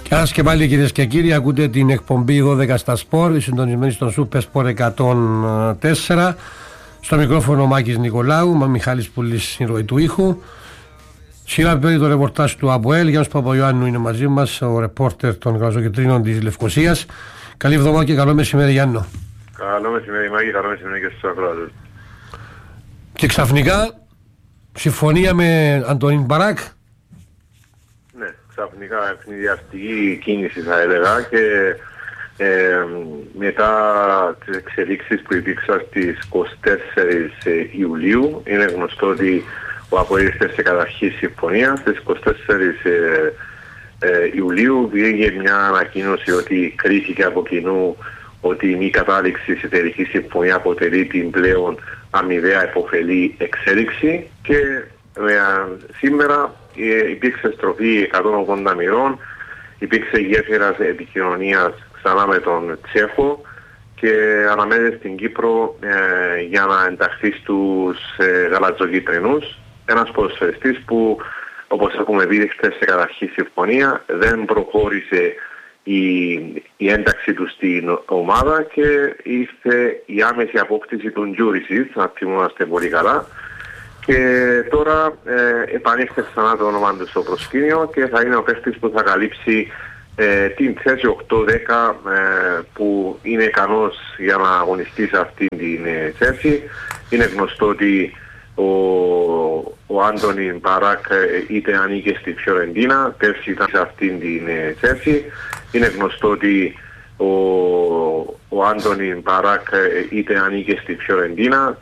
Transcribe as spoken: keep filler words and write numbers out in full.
Καλώς και πάλι, κυρίες και κύριοι, ακούτε την εκπομπή δώδεκα στα Σπορ, συντονισμένη στον Super Sport εκατόν τέσσερα. Στο μικρόφωνο ο Μάκης Νικολάου, μα Μιχάλης Πουλής στην ροή του ήχου. Σήμερα παίρνει το ρεπορτάζ του ΑΠΟΕΛ. Γιάννος Παπαϊωάννου είναι μαζί μας, ο ρεπόρτερ των Γαλαζοκεντρίνων της Λευκωσίας. Καλή εβδομάδα και καλό μεσημέρι, Γιάννο. Καλό μεσημέρι, Μάκη, καλό μεσημέρι και στους ακροατές. Και ξαφνικά, συμφωνία με Αντωνίν Μπαράκ. Ναι, ξαφνικά ευνηδιαστική κίνηση θα έλεγα και ε, μετά τις εξελίξεις που υπήρξαν στις εικοστή τέταρτη Ιουλίου, είναι γνωστό ότι ο ΑΠΟΕΛ ήρθε σε καταρχή συμφωνία. Στις εικοστή τέταρτη ε, ε, Ιουλίου βγήκε μια ανακοίνωση ότι κρίθηκε από κοινού ότι η μη κατάληξη σε εταιρική συμφωνία αποτελεί την πλέον αμοιβαία υποφελή εξέλιξη και ε, σήμερα ε, υπήρξε στροφή εκατόν ογδόντα μοιρών, υπήρξε γέφυρας επικοινωνίας ξανά με τον Τσέχο και αναμένεται στην Κύπρο ε, για να ενταχθεί στους ε, γαλατζοκίτρινους, ένας ποδοσφαιριστής που, όπως έχουμε δει, χθες σε καταρχή συμφωνία δεν προχώρησε η, η ένταξη του στην ομάδα και ήρθε η άμεση απόκτηση του Τζούρισιτς, να θυμόμαστε πολύ καλά, και τώρα ε, επανήλθε ξανά το όνομα του στο προσκήνιο και θα είναι ο παίκτης που θα καλύψει ε, την θέση οκτώ δέκα ε, που είναι ικανός για να αγωνιστεί σε αυτή την ε, θέση. Είναι γνωστό ότι ο, ο Άντωνιν Μπαράκ ε, είτε ανήκε στη Φιωρεντίνα, πέρσι ήταν σε αυτή την ε, θέση. Είναι γνωστό ότι ο, ο Άντωνιν Μπαράκ ε, είτε ανήκε στη Φιωρεντίνα,